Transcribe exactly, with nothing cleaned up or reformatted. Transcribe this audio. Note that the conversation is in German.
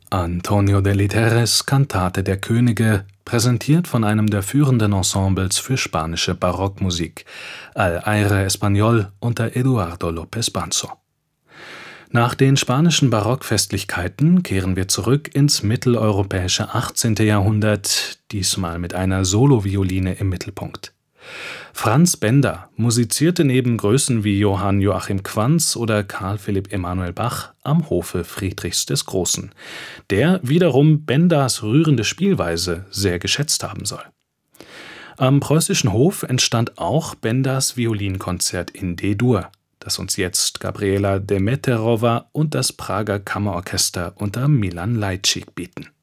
Antonio Deli Terres Kantate der Könige, präsentiert von einem der führenden Ensembles für spanische Barockmusik, Al Aire Español unter Eduardo López Banzo. Nach den spanischen Barockfestlichkeiten kehren wir zurück ins mitteleuropäische achtzehnte. Jahrhundert, diesmal mit einer Solovioline im Mittelpunkt. Franz Benda musizierte neben Größen wie Johann Joachim Quanz oder Carl Philipp Emanuel Bach am Hofe Friedrichs des Großen, der wiederum Bendas rührende Spielweise sehr geschätzt haben soll. Am preußischen Hof entstand auch Bendas Violinkonzert in D-Dur, das uns jetzt Gabriela Demeterova und das Prager Kammerorchester unter Milan Lajcik bieten.